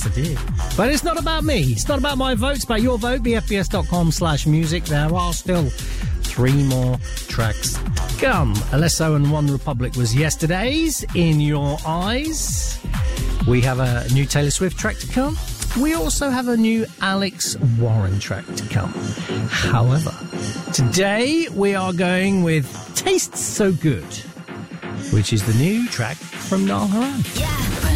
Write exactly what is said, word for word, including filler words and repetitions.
I did. But it's not about me. It's not about my vote. It's about your vote. b f b s dot com slash music. There are still three more tracks to come. Alesso and One Republic was yesterday's In Your Eyes. We have a new Taylor Swift track to come. We also have a new Alex Warren track to come. However, today we are going with Tastes So Good, which is the new track from Niall Horan. Yeah.